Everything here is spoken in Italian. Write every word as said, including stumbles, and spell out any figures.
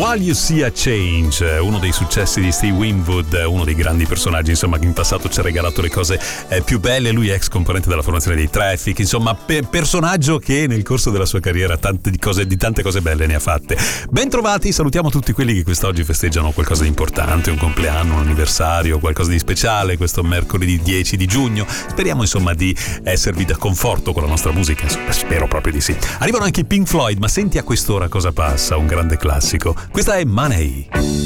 While You See a Change, uno dei successi di Steve Winwood, uno dei grandi personaggi, insomma, che in passato ci ha regalato le cose eh, più belle. Lui è ex componente della formazione dei Traffic, insomma, pe- personaggio che nel corso della sua carriera tante di, cose, di tante cose belle ne ha fatte. Bentrovati, salutiamo tutti quelli che quest'oggi festeggiano qualcosa di importante, un compleanno, un anniversario, qualcosa di speciale, questo mercoledì dieci di giugno. Speriamo insomma di esservi da conforto con la nostra musica, insomma, spero proprio di sì. Arrivano anche i Pink Floyd, ma senti a quest'ora cosa passa, un grande classico. Questa è Money.